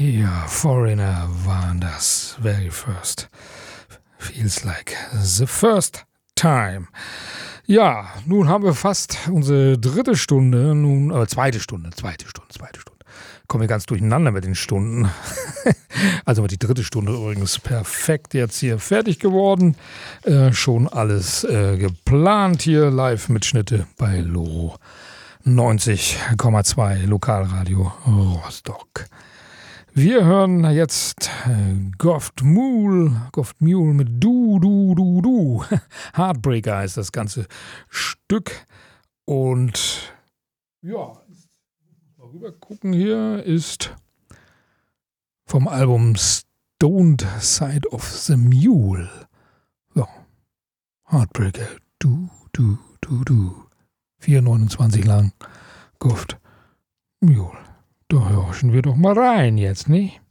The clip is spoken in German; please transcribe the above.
Ja, Foreigner waren das. Very first. Feels like the first time. Ja, nun haben wir fast unsere dritte Stunde, zweite Stunde. Kommen wir ganz durcheinander mit den Stunden. Also die dritte Stunde übrigens perfekt jetzt hier fertig geworden. Schon alles geplant hier, Live-Mitschnitte bei Loro 90,2 Lokalradio Rostock. Wir hören jetzt Goft Mule mit Du. Heartbreaker heißt das ganze Stück. Und ja, mal rüber gucken hier, ist vom Album Stoned Side of the Mule. So, Heartbreaker, Du. 4,29 lang, Goft Mule. Da horchen wir doch mal rein jetzt, ne?